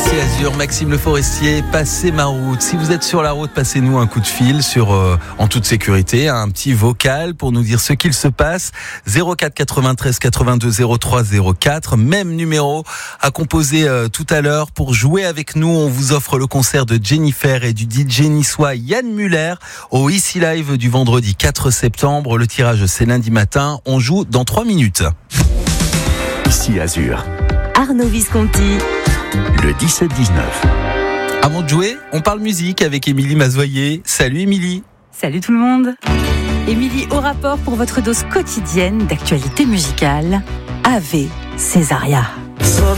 Azur, Maxime Le Forestier, passez ma route. Si vous êtes sur la route, passez-nous un coup de fil en toute sécurité, un petit vocal pour nous dire ce qu'il se passe. 04 93 82 03 04, même numéro à composer tout à l'heure. Pour jouer avec nous, on vous offre le concert de Jennifer et du DJ niçois Yann Muller au Ici Live du vendredi 4 septembre. Le tirage, c'est lundi matin. On joue dans 3 minutes. Ici Azur. Arnaud Visconti. Le 17-19. Avant de jouer, on parle musique avec Émilie Mazoyer. Salut Émilie. Salut tout le monde. Émilie au rapport pour votre dose quotidienne d'actualité musicale. Ave Césaria. For